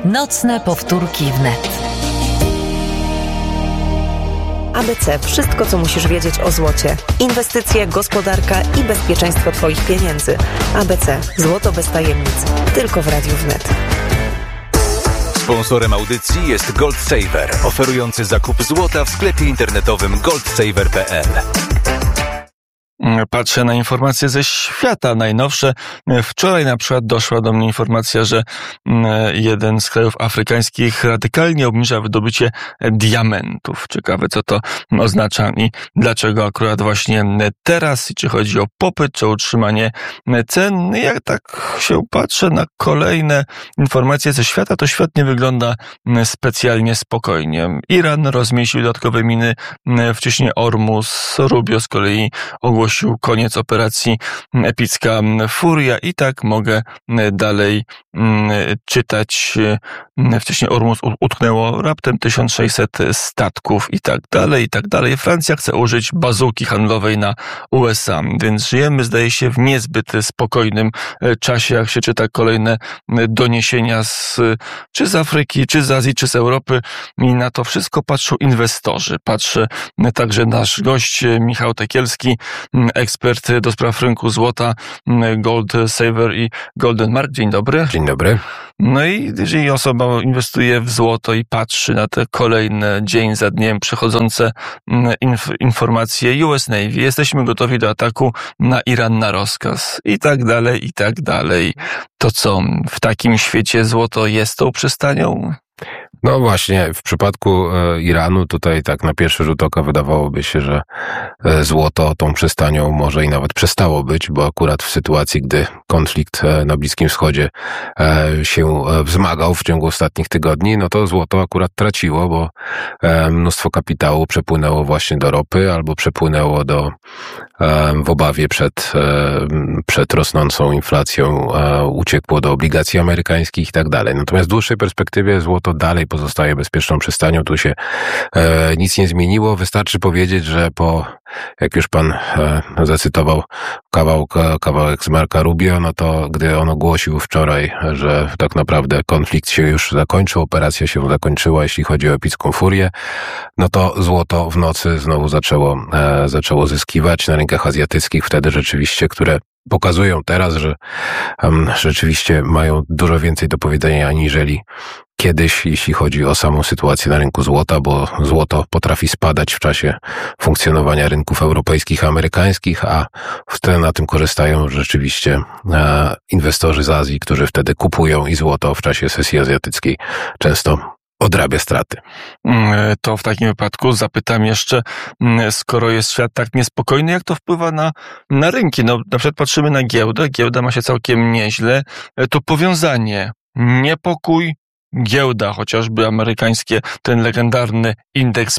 Nocne powtórki wnet. ABC. Wszystko, co musisz wiedzieć o złocie. Inwestycje, gospodarka i bezpieczeństwo Twoich pieniędzy. ABC. Złoto bez tajemnic. Tylko w Radiu Wnet. Sponsorem audycji jest Gold Saver, oferujący zakup złota w sklepie internetowym goldsaver.pl. Patrzę na informacje ze świata najnowsze. Wczoraj na przykład doszła do mnie informacja, że jeden z krajów afrykańskich radykalnie obniża wydobycie diamentów. Ciekawe, co to oznacza i dlaczego akurat właśnie teraz, i czy chodzi o popyt, czy o utrzymanie cen. Jak tak się patrzę na kolejne informacje ze świata, to świat nie wygląda specjalnie spokojnie. Iran rozmieścił dodatkowe miny w cieśninie Ormus. Rubio z kolei ogłosił koniec operacji Epicka Furia i tak mogę dalej czytać. Wcześniej Ormus utknęło raptem 1600 statków i tak dalej, i tak dalej. Francja chce użyć bazuki handlowej na USA, więc żyjemy, zdaje się, w niezbyt spokojnym czasie, jak się czyta kolejne doniesienia czy z Afryki, czy z Azji, czy z Europy, i na to wszystko patrzą inwestorzy. Patrzy także nasz gość Michał Tekielski, ekspert do spraw rynku złota, Gold Saver i Golden Mark. Dzień dobry. Dzień dobry. No i jeżeli osoba inwestuje w złoto i patrzy na te kolejne dzień za dniem przychodzące informacje US Navy, jesteśmy gotowi do ataku na Iran na rozkaz i tak dalej, i tak dalej. To co, w takim świecie złoto jest tą przystanią? No właśnie, w przypadku Iranu tutaj tak na pierwszy rzut oka wydawałoby się, że złoto tą przystanią może i nawet przestało być, bo akurat w sytuacji, gdy konflikt na Bliskim Wschodzie się wzmagał w ciągu ostatnich tygodni, no to złoto akurat traciło, bo mnóstwo kapitału przepłynęło właśnie do ropy albo przepłynęło w obawie przed rosnącą inflacją, uciekło do obligacji amerykańskich i tak dalej. Natomiast w dłuższej perspektywie złoto dalej pozostaje bezpieczną przystanią. Tu się nic nie zmieniło. Wystarczy powiedzieć, że jak już pan zacytował kawałek z Marca Rubio, no to gdy on ogłosił wczoraj, że tak naprawdę konflikt się już zakończył, operacja się zakończyła, jeśli chodzi o Epicką Furię, no to złoto w nocy znowu zaczęło zyskiwać na rynkach azjatyckich, wtedy rzeczywiście, które pokazują teraz, że rzeczywiście mają dużo więcej do powiedzenia aniżeli kiedyś, jeśli chodzi o samą sytuację na rynku złota, bo złoto potrafi spadać w czasie funkcjonowania rynków europejskich, amerykańskich, a wtedy na tym korzystają rzeczywiście inwestorzy z Azji, którzy wtedy kupują i złoto w czasie sesji azjatyckiej często odrabia straty. To w takim wypadku zapytam jeszcze, skoro jest świat tak niespokojny, jak to wpływa na rynki? No, na przykład patrzymy na giełdę. Giełda ma się całkiem nieźle. To powiązanie, niepokój, giełda, chociażby amerykańskie, ten legendarny indeks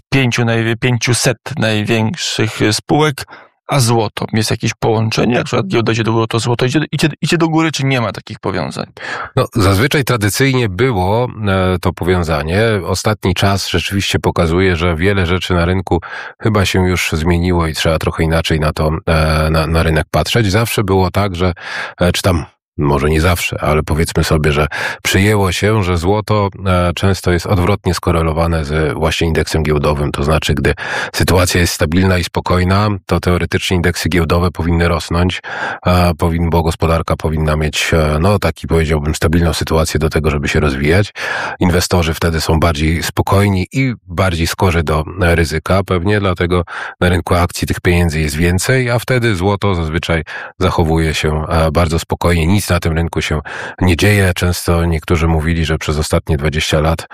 500 największych spółek, a złoto. Jest jakieś połączenie? Jak na przykład giełda idzie do góry, to złoto idzie do góry, czy nie ma takich powiązań? No, zazwyczaj tradycyjnie było to powiązanie. Ostatni czas rzeczywiście pokazuje, że wiele rzeczy na rynku chyba się już zmieniło i trzeba trochę inaczej na rynek patrzeć. Zawsze było tak, że czy tam może nie zawsze, ale powiedzmy sobie, że przyjęło się, że złoto często jest odwrotnie skorelowane z właśnie indeksem giełdowym. To znaczy, gdy sytuacja jest stabilna i spokojna, to teoretycznie indeksy giełdowe powinny rosnąć, bo gospodarka powinna mieć, taki powiedziałbym, stabilną sytuację do tego, żeby się rozwijać. Inwestorzy wtedy są bardziej spokojni i bardziej skorzy do ryzyka, pewnie dlatego na rynku akcji tych pieniędzy jest więcej, a wtedy złoto zazwyczaj zachowuje się bardzo spokojnie. Nic na tym rynku się nie dzieje. Często niektórzy mówili, że przez ostatnie 20 lat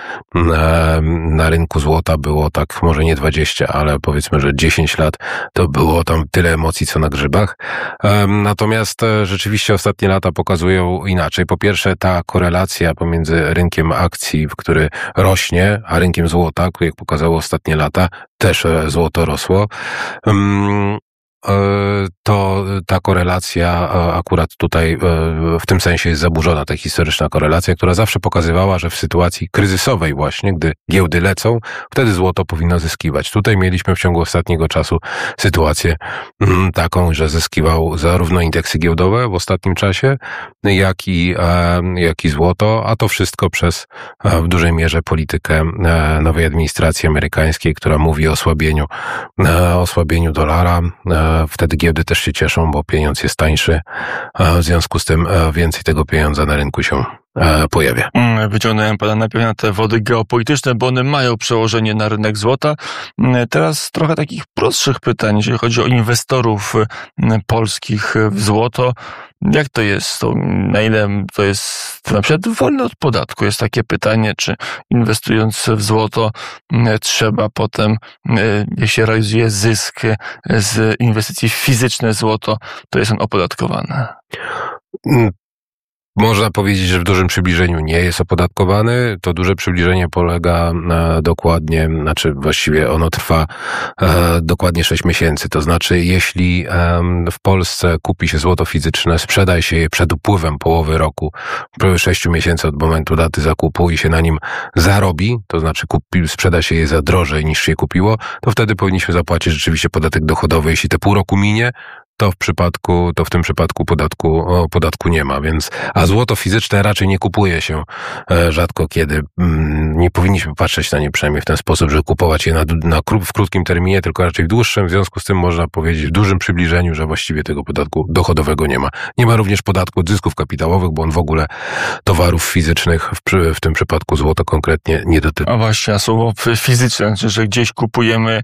na rynku złota było tak, może nie 20, ale powiedzmy, że 10 lat to było tam tyle emocji, co na grzybach. Natomiast rzeczywiście ostatnie lata pokazują inaczej. Po pierwsze, ta korelacja pomiędzy rynkiem akcji, który rośnie, a rynkiem złota, jak pokazało ostatnie lata, też złoto rosło. to ta korelacja akurat tutaj w tym sensie jest zaburzona, ta historyczna korelacja, która zawsze pokazywała, że w sytuacji kryzysowej właśnie, gdy giełdy lecą, wtedy złoto powinno zyskiwać. Tutaj mieliśmy w ciągu ostatniego czasu sytuację taką, że zyskiwał zarówno indeksy giełdowe w ostatnim czasie, jak i złoto, a to wszystko przez w dużej mierze politykę nowej administracji amerykańskiej, która mówi o osłabieniu dolara. Wtedy giełdy też się cieszą, bo pieniądz jest tańszy. W związku z tym więcej tego pieniądza na rynku się pojawia. Wyciągnąłem pana najpierw na te wody geopolityczne, bo one mają przełożenie na rynek złota. Teraz trochę takich prostszych pytań, jeżeli chodzi o inwestorów polskich w złoto. Jak to jest? Na ile to jest na przykład wolne od podatku? Jest takie pytanie, czy inwestując w złoto trzeba potem, jak się realizuje zysk z inwestycji w fizyczne złoto, to jest on opodatkowany? Można powiedzieć, że w dużym przybliżeniu nie jest opodatkowany. To duże przybliżenie polega dokładnie, właściwie ono trwa dokładnie 6 miesięcy. To znaczy, jeśli w Polsce kupi się złoto fizyczne, sprzedaje się je przed upływem połowy roku, 6 miesięcy od momentu daty zakupu i się na nim zarobi, to znaczy sprzeda się je za drożej niż się kupiło, to wtedy powinniśmy zapłacić rzeczywiście podatek dochodowy. Jeśli te pół roku minie, to w tym przypadku podatku nie ma, więc, a złoto fizyczne raczej nie kupuje się rzadko kiedy. Nie powinniśmy patrzeć na nie przynajmniej w ten sposób, że kupować je w krótkim terminie, tylko raczej w dłuższym. W związku z tym można powiedzieć w dużym przybliżeniu, że właściwie tego podatku dochodowego nie ma. Nie ma również podatku od zysków kapitałowych, bo on w ogóle towarów fizycznych, w tym przypadku złoto konkretnie, nie dotyczy. A właśnie, a słowo fizyczne, znaczy, że gdzieś kupujemy